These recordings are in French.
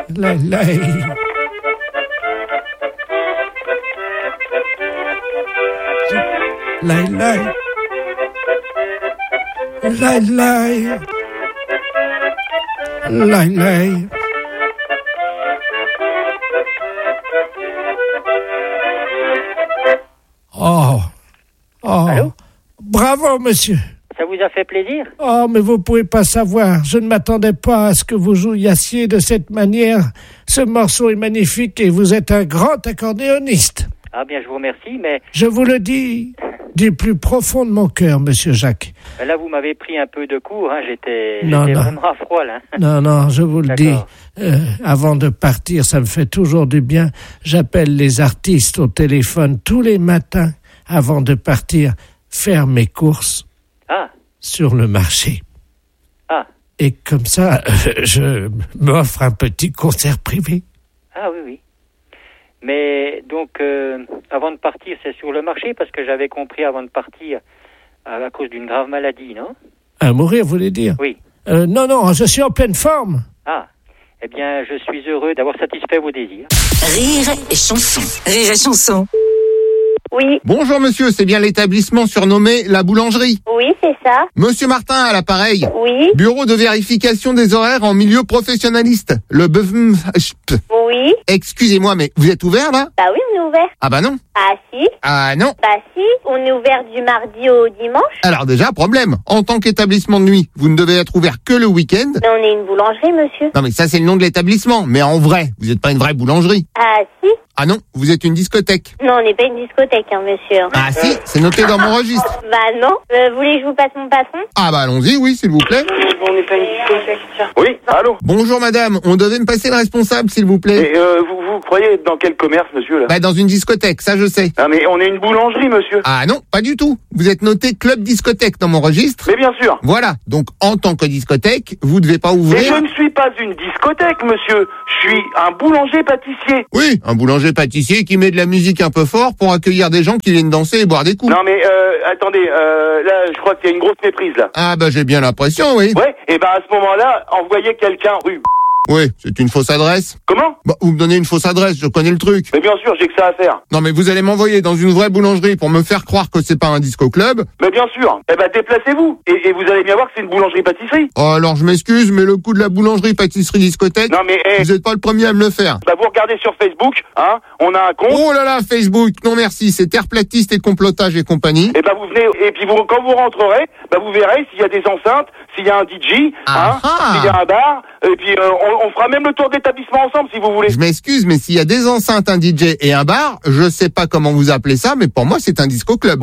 Lai, lai. Lai, lai. Lai, lai. Lai, lai. Oh. Allô? Bravo, monsieur. Ça vous a fait plaisir? Oh, mais vous pouvez pas savoir. Je ne m'attendais pas à ce que vous jouissiez de cette manière. Ce morceau est magnifique et vous êtes un grand accordéoniste. Ah bien, je vous remercie, mais... Je vous le dis du plus profond de mon cœur, monsieur Jacques. Là, vous m'avez pris un peu de court, hein. J'étais Non. vraiment à froid, là. Non, je vous le dis. D'accord. Avant de partir, ça me fait toujours du bien. J'appelle les artistes au téléphone tous les matins avant de partir faire mes courses sur le marché. Et comme ça, je m'offre un petit concert privé. Ah oui. Mais donc, avant de partir, c'est sur le marché, parce que j'avais compris avant de partir, à cause d'une grave maladie, non? À mourir, vous voulez dire? Oui. Non, je suis en pleine forme. Ah, eh bien, je suis heureux d'avoir satisfait vos désirs. Rire et chanson. Rire et chanson. Oui. Bonjour monsieur, c'est bien l'établissement surnommé La Boulangerie. Oui, c'est ça. Monsieur Martin à l'appareil. Oui. Bureau de vérification des horaires en milieu professionnaliste. Le Oui. Excusez-moi, mais vous êtes ouvert là? Bah oui, on est ouvert. Ah bah non. Ah si. Ah non. Bah si, on est ouvert du mardi au dimanche. Alors déjà, problème. En tant qu'établissement de nuit, vous ne devez être ouvert que le week-end. Mais on est une boulangerie, monsieur. Non mais ça c'est le nom de l'établissement. Mais en vrai, vous n'êtes pas une vraie boulangerie. Ah si. Ah non, vous êtes une discothèque. Non, on n'est pas une discothèque, hein, monsieur. Ah si, c'est noté dans mon registre. Bah non. Vous voulez que je vous passe mon patron? Ah bah allons-y, oui, s'il vous plaît. On n'est pas une discothèque, tiens. Oui, allô? Bonjour madame, on devait me passer le responsable, s'il vous plaît. Et vous croyez être dans quel commerce, monsieur, là? Bah dans une discothèque, ça je sais. Ah, mais on est une boulangerie, monsieur. Ah non, pas du tout. Vous êtes noté club discothèque dans mon registre. Mais bien sûr. Voilà, donc en tant que discothèque, vous devez pas ouvrir... Mais je ne suis pas une discothèque, monsieur. Je suis un boulanger-pâtissier. Oui, un boulanger-pâtissier qui met de la musique un peu fort pour accueillir des gens qui viennent danser et boire des coups. Non, mais attendez, là, je crois qu'il y a une grosse méprise, là. Ah bah j'ai bien l'impression, oui. Ouais, et ben à ce moment-là, envoyez quelqu'un rue... Oui, c'est une fausse adresse. Comment? Bah, vous me donnez une fausse adresse, je connais le truc. Mais bien sûr, j'ai que ça à faire. Non mais vous allez m'envoyer dans une vraie boulangerie pour me faire croire que c'est pas un disco club. Mais bien sûr. Eh ben déplacez-vous. Et vous allez bien voir que c'est une boulangerie-pâtisserie. Oh, alors je m'excuse, mais le coup de la boulangerie-pâtisserie-discothèque... Non mais... Vous êtes pas le premier à me le faire. Bah vous regardez sur Facebook, hein, on a un compte. Oh là là, Facebook, non merci, c'est terre platiste et complotage et compagnie. Et bah vous venez, et puis quand vous rentrerez, bah vous verrez s'il y a des enceintes, s'il y a un DJ, hein, s'il y a un bar, et puis on fera même le tour d'établissement ensemble si vous voulez. Je m'excuse, mais s'il y a des enceintes, un DJ et un bar, je sais pas comment vous appelez ça, mais pour moi c'est un disco club.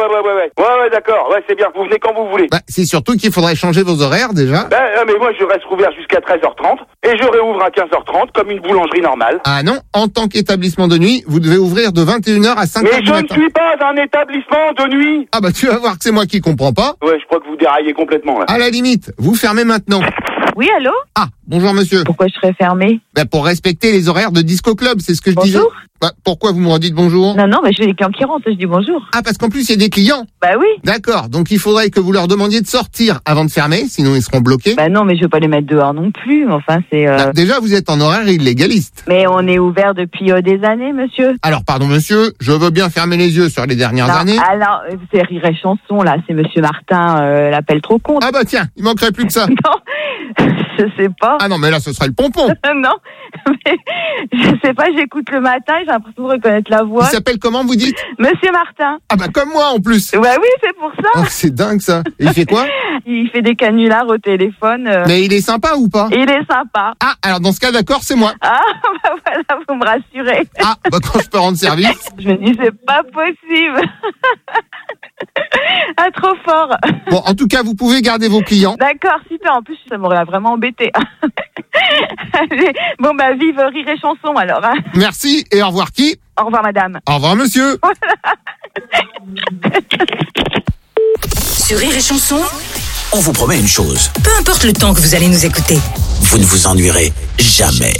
Ouais, d'accord, ouais c'est bien, vous venez quand vous voulez. Bah, c'est surtout qu'il faudrait changer vos horaires déjà. Bah, mais moi je reste ouvert jusqu'à 13h30, et je réouvre à 15h30 comme une boulangerie normale. Ah non, en tant qu'établissement de nuit, vous devez ouvrir de 21h à 5h Mais du je matin. ne suis pas un établissement de nuit. Ah bah tu vas voir que c'est moi qui comprends pas. Ouais, je crois que vous déraillez complètement là. À la limite, vous fermez maintenant. Oui, allô? Ah, bonjour monsieur. Pourquoi je serais fermée? Bah pour respecter les horaires de disco club, c'est ce que je disais. Bonjour. Bah pourquoi vous me redites bonjour? Non, mais j'ai des clients qui rentrent, je dis bonjour. Ah parce qu'en plus il y a des clients. Bah oui. D'accord, donc il faudrait que vous leur demandiez de sortir avant de fermer, sinon ils seront bloqués. Bah non, mais je veux pas les mettre dehors non plus, enfin c'est... Bah, déjà vous êtes en horaire illégaliste. Mais on est ouvert depuis des années, monsieur. Alors pardon monsieur, je veux bien fermer les yeux sur les dernières années. Alors, c'est Rire et Chanson, là, c'est monsieur Martin, l'appel trop con. Ah bah tiens, il manquerait plus que ça. Non, je sais pas. Ah non, mais là ce serait le pompon. Non, mais je sais pas, j'écoute le matin, j'ai l'impression de reconnaître la voix. Il s'appelle comment vous dites? Monsieur Martin. Ah bah comme moi en plus. Ouais, oui, c'est pour ça. Oh, c'est dingue ça. Et il fait quoi? Il fait des canulars au téléphone. Mais il est sympa ou pas? Il est sympa. Ah, alors dans ce cas d'accord, c'est moi. Ah, bah voilà, vous me rassurez. Ah, bah quand je peux rendre service. Je me dis, c'est pas possible. Ah, trop fort. Bon, en tout cas, vous pouvez garder vos clients. D'accord, super. En plus, ça m'aurait vraiment embêté. Allez. Bon, bah, vive Rire et Chanson, alors. Hein. Merci et au revoir qui? Au revoir, madame. Au revoir, monsieur. Sur Rire et Chanson, on vous promet une chose. Peu importe le temps que vous allez nous écouter, vous ne vous ennuierez jamais.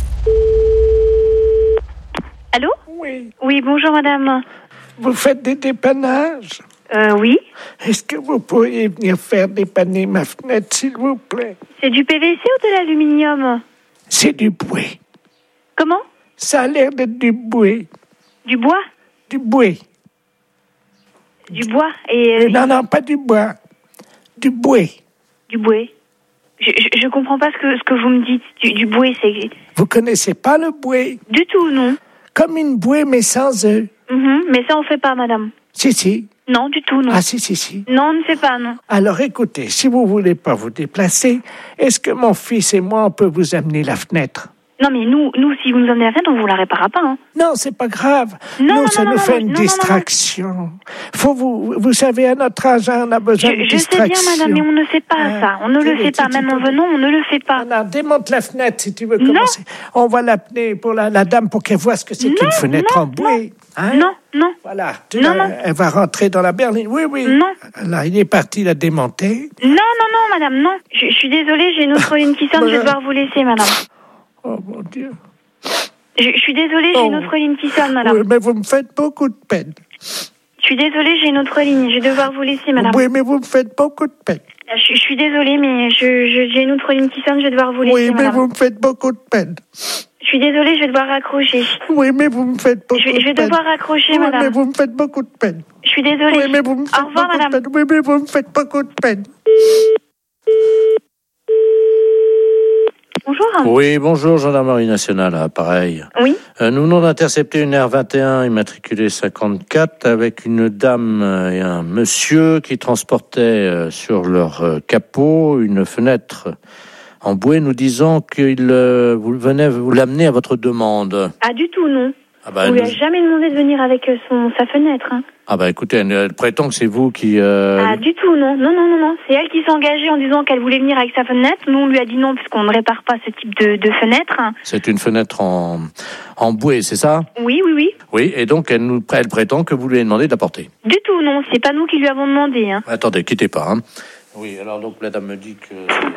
Allô? Oui. Oui, bonjour madame. Vous faites des dépannages? Oui. Est-ce que vous pourriez venir faire dépanner ma fenêtre, s'il vous plaît? C'est du PVC ou de l'aluminium? C'est du bruit. Comment? Ça a l'air d'être du bouet. Du bois? Du bouet. Du bois et... Non, pas du bois. Du bouet. Du bouet. Je comprends pas ce que vous me dites. Du bouet, c'est... Vous connaissez pas le bouet? Du tout, non. Comme une bouée, mais sans œufs. Mais ça, on fait pas, madame. Si. Non, du tout, non. Ah, si. Non, on ne fait pas, non. Alors, écoutez, si vous voulez pas vous déplacer, est-ce que mon fils et moi, on peut vous amener la fenêtre? Non, mais nous, si vous nous emmenez la fenêtre, on vous la réparera pas, hein. Non, c'est pas grave. Non, ça nous fait une distraction. Faut vous savez, à notre âge, on a besoin de distraction. Je sais bien, madame, mais on ne fait pas ça. On ne le fait pas. Même en venant, on ne le fait pas. Non, démonte la fenêtre si tu veux commencer. On va l'appeler pour la dame pour qu'elle voie ce que c'est qu'une fenêtre en bouée. Hein? Non. Voilà. Elle va rentrer dans la berline. Oui. Non. Là, il est parti la démonter. Non, madame, non. Je suis désolée, j'ai une autre ligne qui sonne, je vais devoir vous laisser, madame. Oh, mon Dieu. Je suis désolée, j'ai une autre ligne qui sonne, madame. Oui, mais vous me faites beaucoup de peine. Je suis désolée, j'ai une autre ligne, je vais devoir vous laisser, madame. Oui, mais vous me faites beaucoup de peine. Je suis désolée, mais j'ai une autre ligne qui sonne, je vais devoir vous laisser, madame. Oui, mais vous me faites beaucoup de peine. Je suis désolée, je vais devoir raccrocher. Oui, mais vous me faites beaucoup de peine. Je vais devoir raccrocher, madame. Oui, mais vous me faites beaucoup de peine. Je suis désolée. Oui, mais vous me faites Au revoir, madame. de peine. Oui, mais vous me faites beaucoup de peine. Bonjour. Oui, bonjour, gendarmerie nationale, pareil. Oui. Nous venons d'intercepter une R21 immatriculée 54 avec une dame et un monsieur qui transportaient sur leur capot une fenêtre en bouée, nous disant qu'il venait vous l'amener à votre demande. Ah, du tout, non. On lui a jamais demandé de venir avec sa fenêtre, hein. Ah bah écoutez, elle prétend que c'est vous qui... Ah, du tout, non. Non. C'est elle qui s'est engagée en disant qu'elle voulait venir avec sa fenêtre. Nous, on lui a dit non, puisqu'on ne répare pas ce type de fenêtre. C'est une fenêtre en bouée, c'est ça? Oui. Oui, et donc elle prétend que vous lui avez demandé de la porter. Du tout, non. C'est pas nous qui lui avons demandé, hein. Attendez, quittez pas, hein. Oui, alors donc la dame me dit que...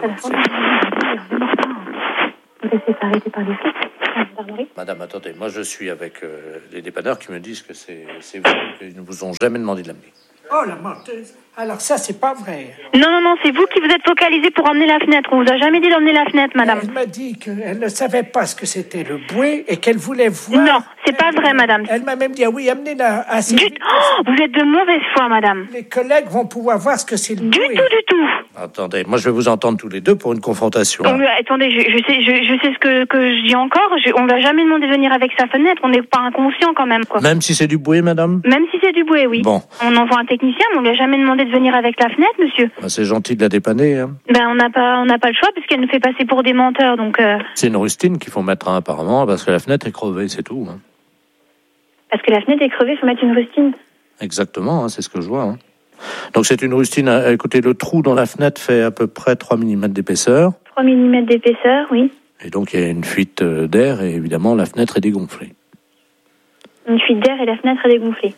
Vous laissez s'arrêter par les flics. Madame, attendez, moi je suis avec les dépanneurs qui me disent que c'est vous, qu'ils ne vous ont jamais demandé de l'amener. Oh, la menteuse. Alors ça, c'est pas vrai. Non, c'est vous qui vous êtes focalisé pour emmener la fenêtre. On vous a jamais dit d'emmener la fenêtre, madame. Elle m'a dit qu'elle ne savait pas ce que c'était le bouet et qu'elle voulait voir... Non, c'est pas vrai, madame. Elle m'a même dit, oui, amenez-la assez vite. Vous êtes de mauvaise foi, madame. Les collègues vont pouvoir voir ce que c'est le bouet. Du tout. Attendez, moi je vais vous entendre tous les deux pour une confrontation. Attendez, je sais ce que je dis encore. On l'a jamais demandé de venir avec sa fenêtre. On n'est pas inconscient quand même, quoi. Même si c'est du bouet, madame? Même si c'est du bouet, oui. Bon. On envoie un technicien, mais on lui a jamais demandé de venir avec la fenêtre, monsieur. Bah, c'est gentil de la dépanner, hein. On n'a pas le choix puisqu'elle nous fait passer pour des menteurs, donc. C'est une rustine qu'il faut mettre, hein, apparemment, parce que la fenêtre est crevée, c'est tout, hein. Parce que la fenêtre est crevée, il faut mettre une rustine. Exactement, hein, c'est ce que je vois, hein. Donc c'est une rustine, écoutez, le trou dans la fenêtre fait à peu près 3 mm d'épaisseur. 3 mm d'épaisseur, oui. Et donc il y a une fuite d'air et évidemment la fenêtre est dégonflée. Une fuite d'air et la fenêtre est dégonflée.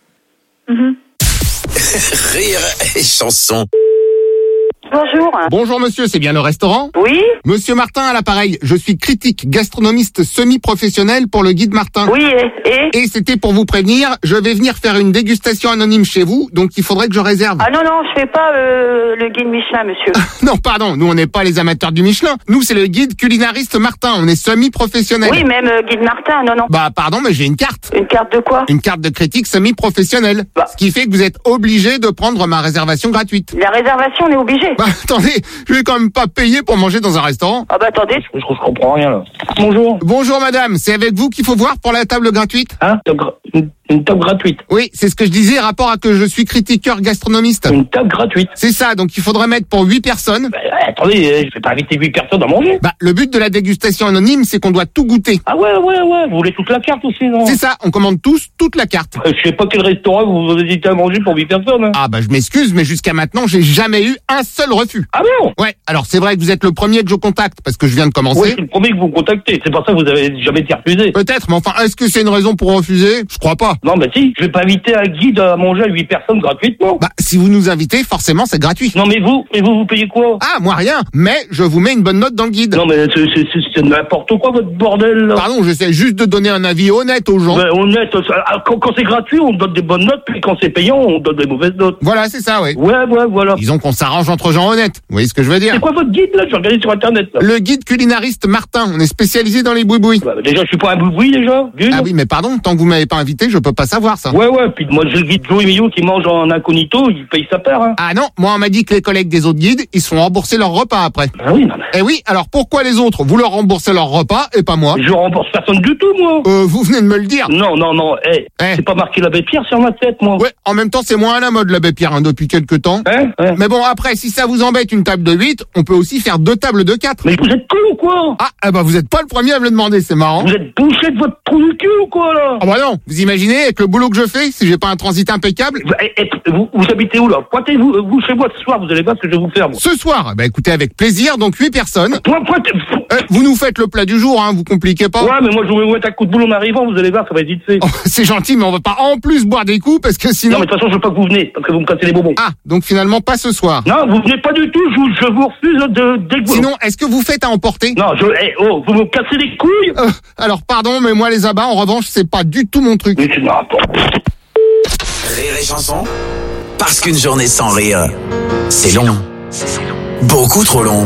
Rire et chanson. Bonjour. Bonjour monsieur, c'est bien le restaurant? Oui. Monsieur Martin à l'appareil, je suis critique gastronomiste semi-professionnel pour le Guide Martin. Oui, et c'était pour vous prévenir, je vais venir faire une dégustation anonyme chez vous, donc il faudrait que je réserve. Ah non, je fais pas le guide Michelin, monsieur. Non, pardon, nous on n'est pas les amateurs du Michelin. Nous c'est le guide culinariste Martin, on est semi-professionnel. Oui, même guide Martin, non. Bah pardon, mais j'ai une carte. Une carte de quoi? Une carte de critique semi-professionnelle. Ce qui fait que vous êtes obligé de prendre ma réservation gratuite. La réservation, on est obligé. Bah attendez, je vais quand même pas payer pour manger dans un restaurant. Ah bah attendez. Je comprends rien là. Bonjour. Bonjour madame, c'est avec vous qu'il faut voir pour la table gratuite? Hein? Une table gratuite? Oui, c'est ce que je disais, rapport à que je suis critiqueur gastronomiste. Une table gratuite? C'est ça, donc il faudrait mettre pour 8 personnes. Attendez, je vais pas inviter 8 personnes à manger. Bah le but de la dégustation anonyme, c'est qu'on doit tout goûter. Ah ouais, vous voulez toute la carte aussi, non? C'est ça, on commande tous toute la carte. Je sais pas quel restaurant vous hésitez à manger pour 8 personnes. Hein. Ah bah je m'excuse, mais jusqu'à maintenant, j'ai jamais eu un seul refus. Ah bon? Ouais, alors c'est vrai que vous êtes le premier que je contacte, parce que je viens de commencer. Oui, c'est le premier que vous contactez, c'est pour ça que vous avez jamais été refusé. Peut-être, mais enfin, est-ce que c'est une raison pour refuser? Je crois pas. Non, mais si, je vais pas inviter un guide à manger à 8 personnes gratuitement. Bah, si vous nous invitez, forcément, c'est gratuit. Non, mais vous payez quoi? Ah, moi rien, mais je vous mets une bonne note dans le guide. Non, mais c'est n'importe quoi, votre bordel, là. Pardon, j'essaie juste de donner un avis honnête aux gens. Ben, honnête, quand c'est gratuit, on donne des bonnes notes, puis quand c'est payant, on donne des mauvaises notes. Voilà, c'est ça, oui. Ouais, voilà. Disons qu'on s'arrange entre gens honnêtes. Vous voyez ce que je veux dire? C'est quoi votre guide, là? Je vais regarder sur Internet, là. Le guide culinariste Martin, on est spécialisé dans les boui-boui. Bah, déjà, je suis pas un boui-boui, déjà. Ah oui, mais pardon, tant que vous m'avez pas invité, je peux pas savoir ça. Ouais, puis moi, j'ai le guide Joe Emilio qui mange en incognito, il paye sa part, hein. Ah non, moi on m'a dit que les collègues des autres guides, ils se font rembourser leur repas après. Ah oui, non, mais... Eh oui, alors pourquoi les autres, vous leur remboursez leur repas et pas moi? Je rembourse personne du tout, moi. Vous venez de me le dire. Non, c'est pas marqué l'abbé Pierre sur ma tête, moi. Ouais, en même temps, c'est moins à la mode l'abbé Pierre, depuis quelques temps. Mais bon, après, si ça vous embête une table de 8, on peut aussi faire 2 tables de 4. Mais vous êtes con ou quoi? Ah, bah vous êtes pas le premier à me le demander, c'est marrant. Vous êtes bouché de votre trou du cul ou quoi, là? Ah bah non, vous imaginez, avec le boulot que je fais, si j'ai pas un transit impeccable. Vous habitez où, là? Pointez-vous chez moi ce soir, vous allez voir ce que je vais vous faire, moi. Ce soir? Bah écoutez, avec plaisir, donc 8 personnes. Vous nous faites le plat du jour, hein, vous compliquez pas. Ouais, mais moi je vais vous mettre un coup de boulot en arrivant, vous allez voir, ça va être vite fait. Oh, c'est gentil, mais on va pas en plus boire des coups, parce que sinon... Non, mais de toute façon, je veux pas que vous venez, parce que vous me cassez les bonbons. Ah, donc finalement pas ce soir. Non, vous venez pas du tout, je vous refuse dès que vous... Sinon, est-ce que vous faites à emporter? Non, vous me cassez les couilles. Alors pardon, mais moi les abats, en revanche, c'est pas du tout mon truc. Mais tu n'as pas... Rire et chanson, parce qu'une journée sans rire, c'est long. Beaucoup trop long.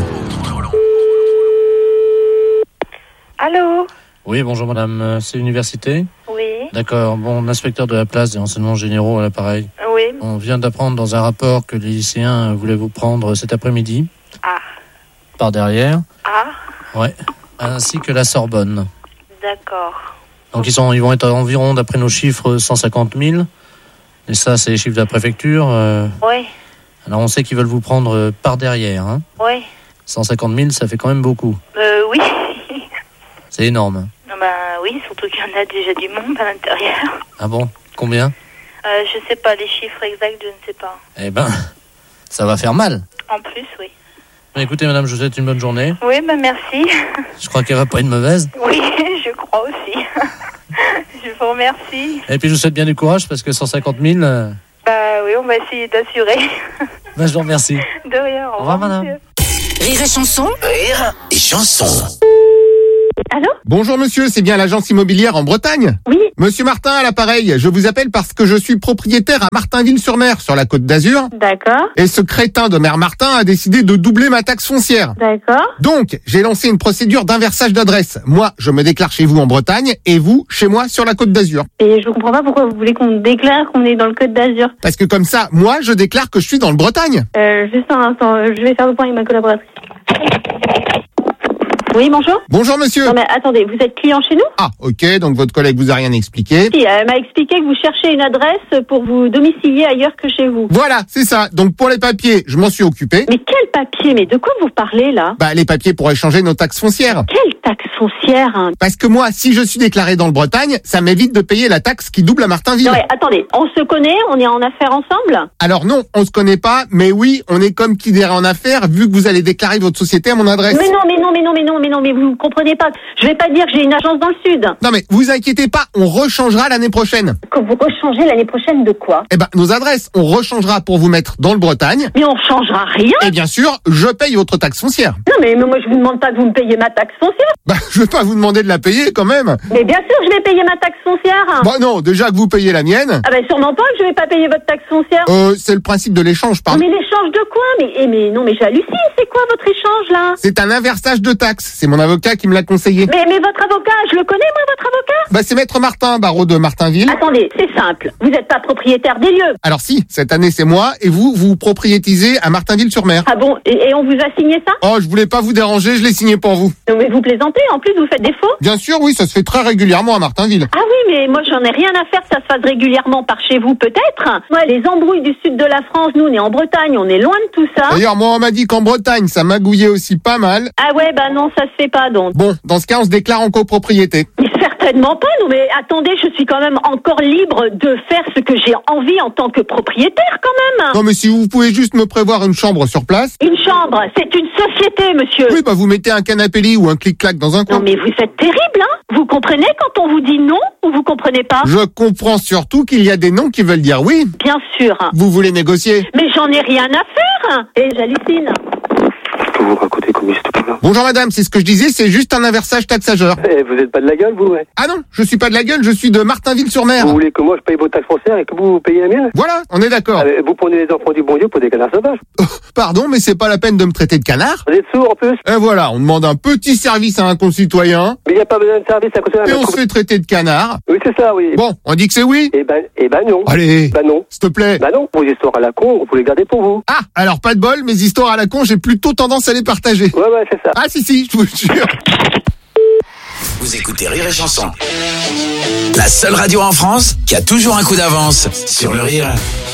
Allô? Oui, bonjour madame, c'est l'université? Oui. D'accord, bon, l'inspecteur de la place des renseignements généraux à l'appareil. Oui. On vient d'apprendre dans un rapport que les lycéens voulaient vous prendre cet après-midi. Ah. Par derrière. Ah. Ouais, ainsi que la Sorbonne. D'accord. Donc ils vont être environ, d'après nos chiffres, 150 000. Et ça, c'est les chiffres de la préfecture. Oui. Alors on sait qu'ils veulent vous prendre par derrière. Hein. Oui. 150 000, ça fait quand même beaucoup. Oui. C'est énorme. Oui, surtout qu'il y en a déjà du monde à l'intérieur. Ah bon? Combien? Je sais pas, les chiffres exacts, je ne sais pas. Eh ben, ça va faire mal. En plus, oui. Écoutez, madame, je vous souhaite une bonne journée. Oui, merci. Je crois qu'il n'y aura pas une mauvaise. Oui, je crois aussi. Je vous remercie. Et puis, je vous souhaite bien du courage, parce que 150 000... oui, on va essayer d'assurer. Je vous remercie. De rien, au revoir, madame. Rire et chanson. Rire et chanson. Allô? Bonjour monsieur, c'est bien l'agence immobilière en Bretagne? Oui. Monsieur Martin à l'appareil, je vous appelle parce que je suis propriétaire à Martinville-sur-Mer, sur la Côte d'Azur. D'accord. Et ce crétin de maire Martin a décidé de doubler ma taxe foncière. D'accord. Donc, j'ai lancé une procédure d'inversage d'adresse. Moi, je me déclare chez vous en Bretagne et vous, chez moi, sur la Côte d'Azur. Et je comprends pas pourquoi vous voulez qu'on déclare qu'on est dans le Côte d'Azur. Parce que comme ça, moi, je déclare que je suis dans le Bretagne. Juste un instant, je vais faire le point avec ma collaboratrice. Oui, bonjour. Bonjour monsieur. Non mais attendez, vous êtes client chez nous? Ah, ok, donc votre collègue vous a rien expliqué. Si, elle m'a expliqué que vous cherchez une adresse pour vous domicilier ailleurs que chez vous. Voilà, c'est ça. Donc pour les papiers, je m'en suis occupé. Mais quel papier? Mais de quoi vous parlez là? Bah les papiers pour échanger nos taxes foncières. Quelle taxe foncière hein? Parce que moi, si je suis déclaré dans le Bretagne, ça m'évite de payer la taxe qui double à Martinville. Non mais attendez, on se connaît, on est en affaires ensemble? Alors non, on se connaît pas, mais oui, on est comme qui dirait en affaires, vu que vous allez déclarer votre société à mon adresse. Mais vous comprenez pas. Je vais pas dire que j'ai une agence dans le sud. Non mais vous inquiétez pas, on rechangera l'année prochaine. Que vous rechangez l'année prochaine de quoi? Eh ben, nos adresses, on rechangera pour vous mettre dans le Bretagne. Mais on changera rien. Et bien sûr, je paye votre taxe foncière. Non mais moi je vous demande pas que vous me payiez ma taxe foncière. Bah, je vais pas vous demander de la payer quand même. Mais bien sûr je vais payer ma taxe foncière. Bah non, déjà que vous payez la mienne. Ah ben sûrement pas que je vais pas payer votre taxe foncière. C'est le principe de l'échange, pardon. Mais l'échange de quoi? Mais non mais j'hallucine, c'est quoi votre échange là? C'est un inversage de taxes, c'est mon avocat qui me l'a conseillé. Mais votre avocat, je le connais moi votre avocat? Bah c'est maître Martin, barreau de Martinville. Attendez, c'est simple, vous n'êtes pas propriétaire des lieux. Alors si, cette année c'est moi et vous propriétisez à Martinville-sur-Mer. Ah bon, et on vous a signé ça? Oh, je voulais pas vous déranger, je l'ai signé pour vous. Non mais vous plaisantez, en plus vous faites des faux? Bien sûr, oui, ça se fait très régulièrement à Martinville. Ah oui, mais moi j'en ai rien à faire que ça se fasse régulièrement par chez vous peut-être. Moi les embrouilles du sud de la France, nous on est en Bretagne, on est loin de tout ça. D'ailleurs, moi on m'a dit qu'en Bretagne ça magouillait aussi pas mal. Ah ouais, bah non, ça se fait pas donc. Bon, dans ce cas on se déclare en copropriété. Mais certainement certainement pas. Non, mais attendez, je suis quand même encore libre de faire ce que j'ai envie en tant que propriétaire, quand même. Non, mais si vous pouvez juste me prévoir une chambre sur place. Une chambre, c'est une société, monsieur. Oui, bah vous mettez un canapé lit ou un clic-clac dans un coin. Non, mais vous êtes terrible, hein. Vous comprenez quand on vous dit non ou vous comprenez pas? Je comprends surtout qu'il y a des noms qui veulent dire oui. Bien sûr. Vous voulez négocier? Mais j'en ai rien à faire. Et j'hallucine. Que vous racontez comme histoire. Bonjour madame, c'est ce que je disais, c'est juste un inversage taxageur. Vous êtes pas de la gueule, vous, ouais? Ah non, je suis pas de la gueule, je suis de Martinville-sur-Mer. Vous voulez que moi je paye vos taxes foncières et que vous payez la mienne? Voilà, on est d'accord. Vous prenez les enfants du bon Dieu pour des canards sauvages. Pardon, mais c'est pas la peine de me traiter de canard. Vous êtes sourd en plus. Et voilà, on demande un petit service à un concitoyen. Mais il n'y a pas besoin de service à côté. Et on se fait traiter de canard. Oui, c'est ça, oui. Bon, on dit que c'est oui? Eh ben non. Allez. Bah non. S'il te plaît. Bah non, vos histoires à la con, vous les gardez pour vous. Ah, alors pas de bol, mes histoires à la con, j'ai plutôt tendance à les partager. Ouais, c'est ça. Ah si, je vous jure. Vous écoutez Rire et Chanson. La seule radio en France qui a toujours un coup d'avance sur le rire.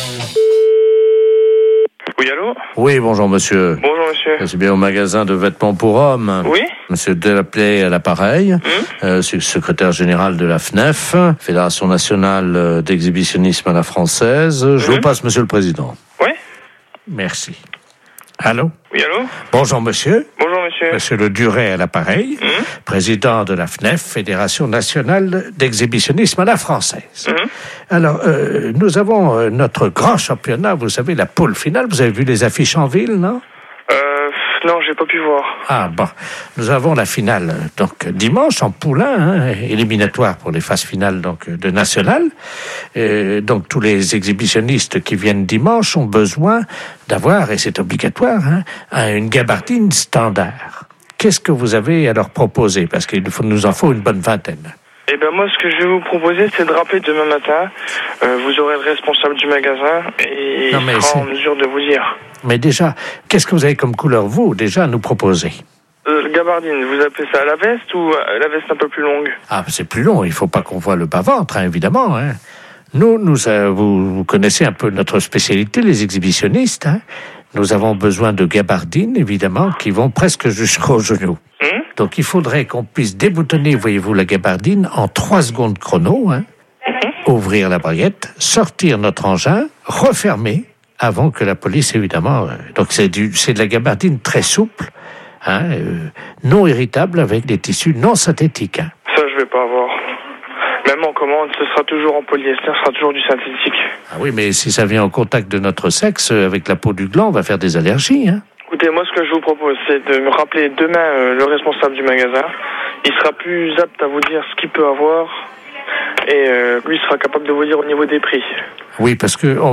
Oui, allô? Oui, bonjour monsieur. Bonjour monsieur. C'est bien au magasin de vêtements pour hommes. Oui. Monsieur Delaplay à l'appareil, secrétaire général de la FNEF, Fédération nationale d'exhibitionnisme à la française. Je vous passe monsieur le président. Oui. Merci. Allô? Oui, allô? Bonjour monsieur. Bonjour monsieur. Monsieur Le Duret à l'appareil, président de la FNEF, Fédération nationale d'exhibitionnisme à la française. Alors, nous avons notre grand championnat, vous savez, la poule finale. Vous avez vu les affiches en ville, non? Non, j'ai pas pu voir. Ah bon, nous avons la finale donc dimanche en poule 1, éliminatoire pour les phases finales donc de national. Donc tous les exhibitionnistes qui viennent dimanche ont besoin d'avoir, et c'est obligatoire, une gabardine standard. Qu'est-ce que vous avez à leur proposer? Parce qu'il nous en faut une bonne vingtaine. Eh ben moi, ce que je vais vous proposer, c'est de rappeler demain matin. Vous aurez le responsable du magasin et il sera en mesure de vous dire. Mais déjà, qu'est-ce que vous avez comme couleur, vous, déjà, à nous proposer? Gabardine, vous appelez ça la veste ou la veste un peu plus longue? Ah, c'est plus long, il faut pas qu'on voit le bas-ventre, évidemment. Nous, vous connaissez un peu notre spécialité, les exhibitionnistes. Nous avons besoin de gabardines, évidemment, qui vont presque jusqu'aux genoux. Donc, il faudrait qu'on puisse déboutonner, voyez-vous, la gabardine en 3 secondes chrono, ouvrir la braguette, sortir notre engin, refermer, avant que la police, évidemment... donc, c'est de la gabardine très souple, non irritable, avec des tissus non synthétiques. Ça, je vais pas avoir. Même en commande, ce sera toujours en polyester, ce sera toujours du synthétique. Ah oui, mais si ça vient en contact de notre sexe, avec la peau du gland, on va faire des allergies, Écoutez, moi, ce que je vous propose, c'est de me rappeler demain le responsable du magasin. Il sera plus apte à vous dire ce qu'il peut avoir et lui sera capable de vous dire au niveau des prix. Oui, parce que